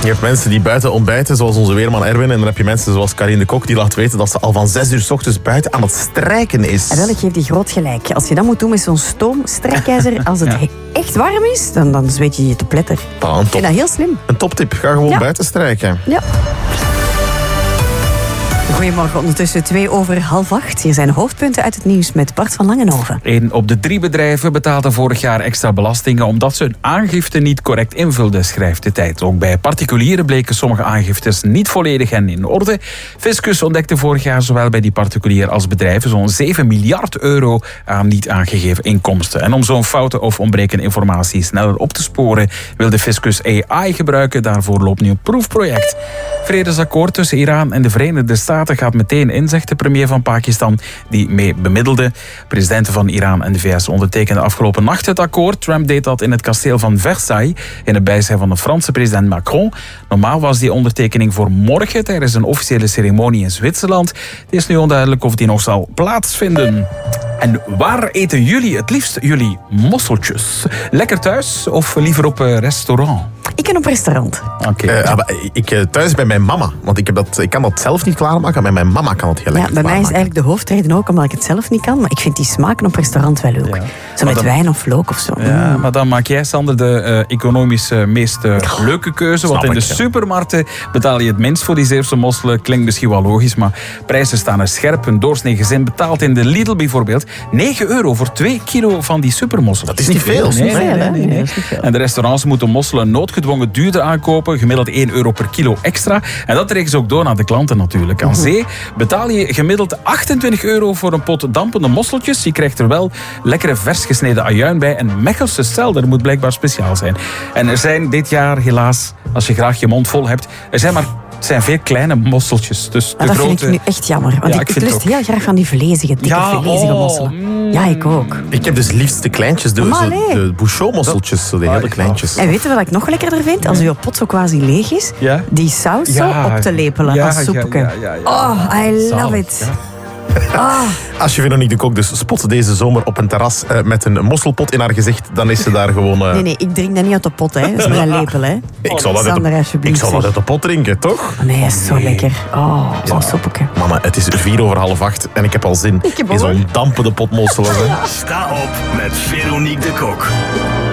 Je hebt mensen die buiten ontbijten, zoals onze weerman Erwin. En dan heb je mensen zoals Karine de Kok, die laat weten dat ze al van 6 uur 's ochtends buiten aan het strijken is. En wel, ik geef die groot gelijk. Als je dat moet doen met zo'n stoomstrijkijzer, als het echt warm is, dan zweet je je te pletter. Ik vind dat heel slim. Een toptip. Ga gewoon buiten strijken. Ja. Goedemorgen, ondertussen 7:02. Hier zijn de hoofdpunten uit het nieuws met Bart van Langenhoven. 1 op de 3 bedrijven betaalde vorig jaar extra belastingen omdat ze hun aangifte niet correct invulden, schrijft de Tijd. Ook bij particulieren bleken sommige aangiftes niet volledig en in orde. Fiscus ontdekte vorig jaar zowel bij die particulier als bedrijven zo'n 7 miljard euro aan niet aangegeven inkomsten. En om zo'n foute of ontbrekende informatie sneller op te sporen, wil de Fiscus AI gebruiken. Daarvoor loopt nu een proefproject. Vredesakkoord tussen Iran en de Verenigde Staten gaat meteen in, zegt de premier van Pakistan, die mee bemiddelde. Presidenten van Iran en de VS ondertekenden afgelopen nacht het akkoord. Trump deed dat in het kasteel van Versailles, in het bijzijn van de Franse president Macron. Normaal was die ondertekening voor morgen tijdens een officiële ceremonie in Zwitserland. Het is nu onduidelijk of die nog zal plaatsvinden. En waar eten jullie het liefst jullie mosseltjes? Lekker thuis of liever op restaurant? Ik ken op restaurant. Ik thuis bij mijn mama. Want ik kan dat zelf niet klaarmaken, maar mijn mama kan het heel lekker bij mij is klaarmaken. eigenlijk de hoofdreden ook omdat ik het zelf niet kan. Maar ik vind die smaken op restaurant wel leuk. Ja. Zo met wijn of look of zo. Ja, maar dan maak jij, Sander, de economisch meest leuke keuze. Want in de supermarkten betaal je het minst voor die Zeeuwse mosselen. Klinkt misschien wel logisch, maar prijzen staan er scherp. Een doorsnee gezin betaalt in de Lidl bijvoorbeeld 9 euro voor 2 kilo van die supermosselen. Dat is niet veel. Nee. En de restaurants moeten mosselen noodgedwongen duurder aankopen. Gemiddeld 1 euro per kilo extra. En dat rekenen ze ook door naar de klanten natuurlijk. Aan zee betaal je gemiddeld 28 euro voor een pot dampende mosseltjes. Je krijgt er wel lekkere vers gesneden ajuin bij. En Mechelse selder moet blijkbaar speciaal zijn. En er zijn dit jaar helaas, als je graag je mond vol hebt, het zijn veel kleine mosseltjes. Dus dat vind ik nu echt jammer. Want ik lust heel graag van die vlezige, dikke vlezige mosselen. Ja, ik ook. Ik heb dus liefst de kleintjes, de Bouchot-mosseltjes, de hele kleintjes. En weet je wat ik nog lekkerder vind? Als je pot zo quasi leeg is, die saus zo op te lepelen als soepje. Oh, I love it. Als je Veronique de Kok dus spot deze zomer op een terras met een mosselpot in haar gezicht, dan is ze daar gewoon... Nee, ik drink dat niet uit de pot, hè. Dat is met een lepel, hè. Ik zal dat uit de pot drinken, toch? Nee, dat is zo lekker. Zo'n soepje. Mama, het is 7:45 en ik heb al zin in zo'n dampende pot mosselen. Sta op met Veronique de Kok.